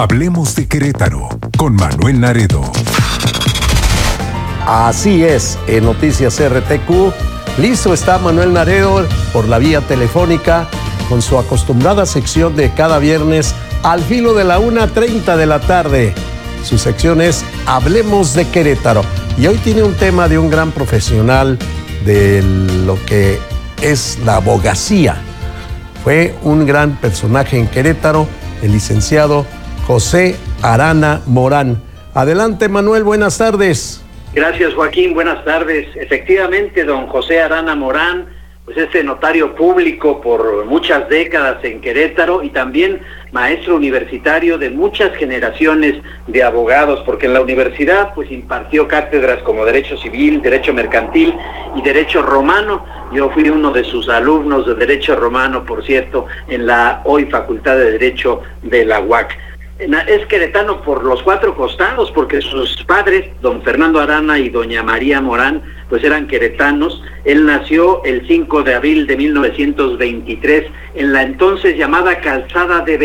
Hablemos de Querétaro con Manuel Naredo. Así es, en Noticias RTQ, listo está Manuel Naredo por la vía telefónica con su acostumbrada sección de cada viernes al filo de la 1:30 de la tarde. Su sección es Hablemos de Querétaro y hoy tiene un tema de un gran profesional de lo que es la abogacía. Fue un gran personaje en Querétaro, el licenciado José Arana Morán. Adelante, Manuel, buenas tardes. Gracias, Joaquín, buenas tardes. Efectivamente, don José Arana Morán, pues es notario público por muchas décadas en Querétaro y también maestro universitario de muchas generaciones de abogados, porque en la universidad pues impartió cátedras como Derecho Civil, Derecho Mercantil y Derecho Romano. Yo fui uno de sus alumnos de Derecho Romano, por cierto, en la hoy Facultad de Derecho de la UAC. Es queretano por los cuatro costados, porque sus padres, don Fernando Arana y doña María Morán, pues eran queretanos. Él nació el 5 de abril de 1923 en la entonces llamada Calzada de